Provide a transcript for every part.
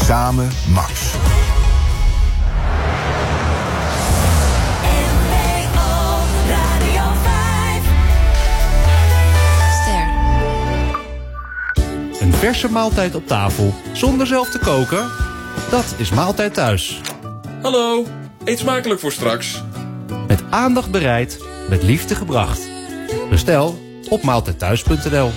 Samen Max. Een verse maaltijd op tafel, zonder zelf te koken? Dat is Maaltijd Thuis. Hallo, eet smakelijk voor straks. Met aandacht bereid, met liefde gebracht. Bestel op maaltijdthuis.nl.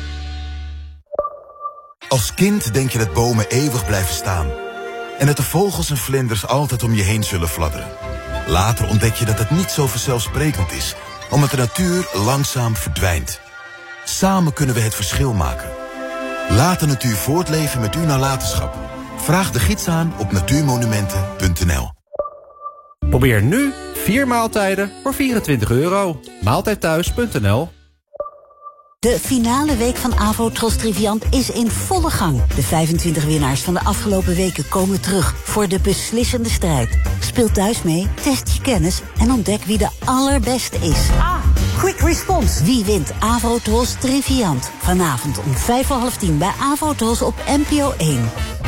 Als kind denk je dat bomen eeuwig blijven staan. En dat de vogels en vlinders altijd om je heen zullen fladderen. Later ontdek je dat het niet zo vanzelfsprekend is, omdat de natuur langzaam verdwijnt. Samen kunnen we het verschil maken. Laat de natuur voortleven met uw nalatenschap. Vraag de gids aan op natuurmonumenten.nl. Probeer nu 4 maaltijden voor €24. Maaltijdthuis.nl. De finale week van Avotros Triviant is in volle gang. De 25 winnaars van de afgelopen weken komen terug voor de beslissende strijd. Speel thuis mee, test je kennis en ontdek wie de allerbeste is. Quick response. Wie wint Avotros Triviant? Vanavond om 9:55 bij Avotros op NPO 1.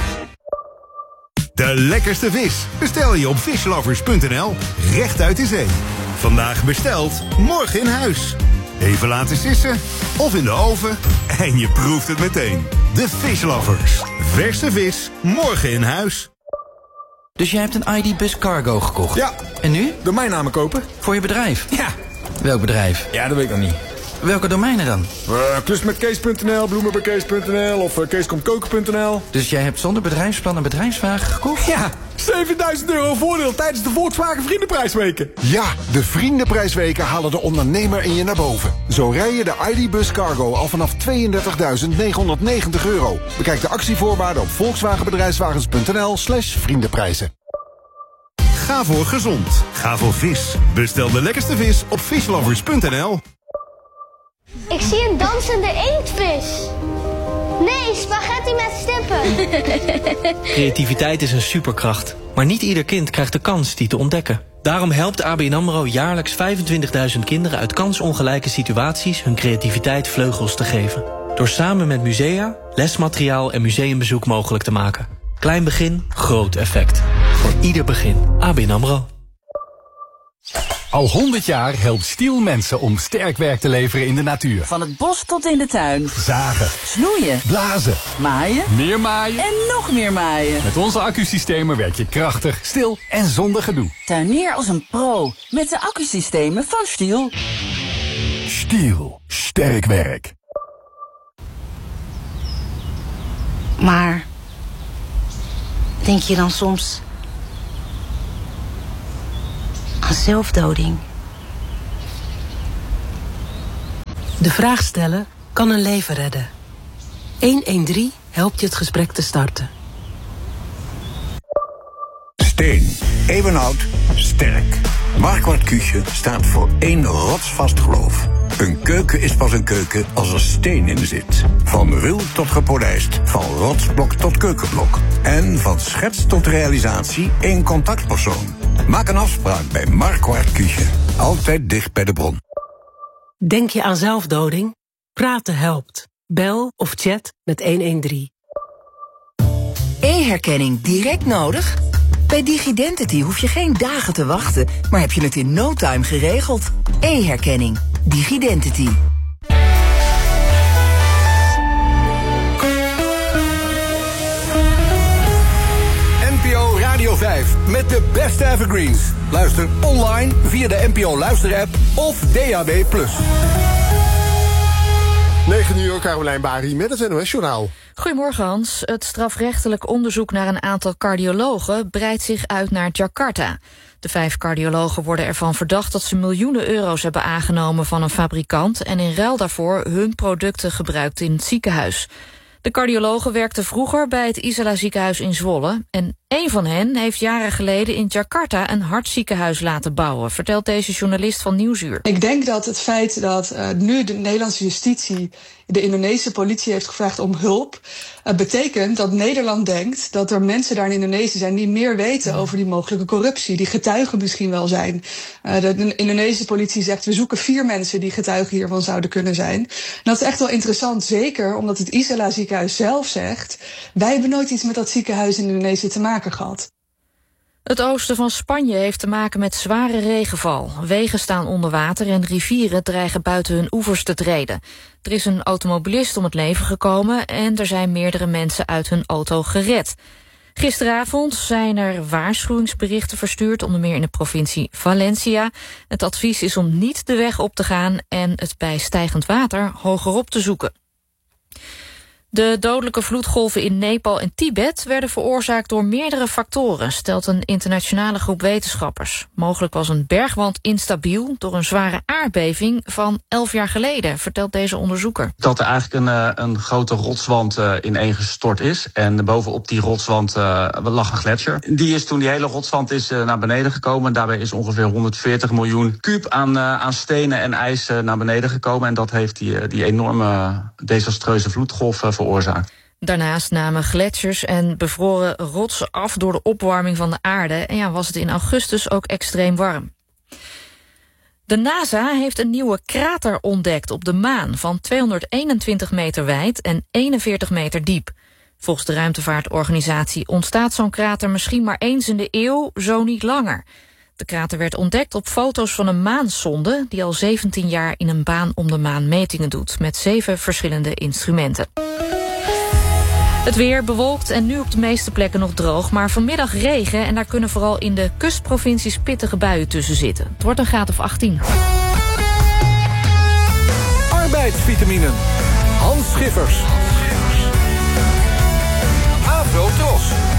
De lekkerste vis bestel je op fishlovers.nl, rechtuit in zee. Vandaag besteld, morgen in huis. Even laten sissen of in de oven en je proeft het meteen. De Fishlovers. Verse vis, morgen in huis. Dus jij hebt een ID-Bus Cargo gekocht? Ja. En nu? Domeinnamen kopen. Voor je bedrijf? Ja. Welk bedrijf? Ja, dat weet ik nog niet. Welke domeinen dan? Klusmetkees.nl, bloemenbekees.nl of keeskomtkoken.nl. Dus jij hebt zonder bedrijfsplan een bedrijfswagen gekocht? Ja, €7.000 voordeel tijdens de Volkswagen Vriendenprijsweken. Ja, de Vriendenprijsweken halen de ondernemer in je naar boven. Zo rij je de ID-Bus Cargo al vanaf €32.990. Bekijk de actievoorwaarden op volkswagenbedrijfswagens.nl/vriendenprijzen. Ga voor gezond. Ga voor vis. Bestel de lekkerste vis op fishlovers.nl. Ik zie een dansende inktvis. Nee, spaghetti met stippen. Creativiteit is een superkracht. Maar niet ieder kind krijgt de kans die te ontdekken. Daarom helpt ABN AMRO jaarlijks 25.000 kinderen uit kansongelijke situaties hun creativiteit vleugels te geven. Door samen met musea, lesmateriaal en museumbezoek mogelijk te maken. Klein begin, groot effect. Voor ieder begin. ABN AMRO. Al 100 jaar helpt Stiel mensen om sterk werk te leveren in de natuur. Van het bos tot in de tuin. Zagen. Snoeien. Blazen. Maaien. Meer maaien. En nog meer maaien. Met onze accusystemen werk je krachtig, stil en zonder gedoe. Tuinier als een pro met de accusystemen van Stiel. Stiel. Sterk werk. Maar denk je dan soms aan zelfdoding? De vraag stellen kan een leven redden. 113 helpt je het gesprek te starten. Steen, eeuwenoud, sterk. Marquardt Küche staat voor één rotsvast geloof. Een keuken is pas een keuken als er steen in zit. Van ruw tot gepolijst, van rotsblok tot keukenblok. En van schets tot realisatie één contactpersoon. Maak een afspraak bij Marquardt Küche. Altijd dicht bij de bron. Denk je aan zelfdoding? Praten helpt. Bel of chat met 113. E-herkenning direct nodig? Bij Digidentity hoef je geen dagen te wachten, maar heb je het in no time geregeld. E-herkenning. Digidentity. NPO Radio 5 met de beste evergreens. Luister online via de NPO Luister-app of DAB+. 9 uur, Carolijn Bari met het NOS-journaal. Goedemorgen Hans. Het strafrechtelijk onderzoek naar een aantal cardiologen breidt zich uit naar Jakarta. De 5 cardiologen worden ervan verdacht dat ze miljoenen euro's hebben aangenomen van een fabrikant en in ruil daarvoor hun producten gebruikt in het ziekenhuis. De cardiologen werkten vroeger bij het Isala ziekenhuis in Zwolle en één van hen heeft jaren geleden in Jakarta een hartziekenhuis laten bouwen, vertelt deze journalist van Nieuwsuur. Ik denk dat het feit dat nu de Nederlandse justitie de Indonesische politie heeft gevraagd om hulp, betekent dat Nederland denkt dat er mensen daar in Indonesië zijn die meer weten over die mogelijke corruptie, die getuigen misschien wel zijn. De Indonesische politie zegt, we zoeken 4 mensen die getuigen hiervan zouden kunnen zijn. En dat is echt wel interessant, zeker omdat het Isala ziekenhuis zelf zegt, wij hebben nooit iets met dat ziekenhuis in Indonesië te maken gehad. Het oosten van Spanje heeft te maken met zware regenval. Wegen staan onder water en rivieren dreigen buiten hun oevers te treden. Er is een automobilist om het leven gekomen en er zijn meerdere mensen uit hun auto gered. Gisteravond zijn er waarschuwingsberichten verstuurd, onder meer in de provincie Valencia. Het advies is om niet de weg op te gaan en het bij stijgend water hogerop te zoeken. De dodelijke vloedgolven in Nepal en Tibet werden veroorzaakt door meerdere factoren, stelt een internationale groep wetenschappers. Mogelijk was een bergwand instabiel door een zware aardbeving van 11 jaar geleden, vertelt deze onderzoeker. Dat er eigenlijk een grote rotswand ineengestort is. En bovenop die rotswand lag een gletsjer. Die hele rotswand is naar beneden gekomen. En daarbij is ongeveer 140 miljoen kuub aan stenen en ijs naar beneden gekomen. En dat heeft die enorme desastreuze vloedgolf veroorzaakt. Daarnaast namen gletsjers en bevroren rotsen af door de opwarming van de aarde. En was het in augustus ook extreem warm. De NASA heeft een nieuwe krater ontdekt op de maan van 221 meter wijd en 41 meter diep. Volgens de ruimtevaartorganisatie ontstaat zo'n krater misschien maar eens in de eeuw, zo niet langer. De krater werd ontdekt op foto's van een maansonde die al 17 jaar in een baan om de maan metingen doet, met 7 verschillende instrumenten. Het weer bewolkt en nu op de meeste plekken nog droog, maar vanmiddag regen en daar kunnen vooral in de kustprovincies pittige buien tussen zitten. Het wordt een graad of 18. Arbeidsvitaminen. Hans Schiffers. Afro Tros.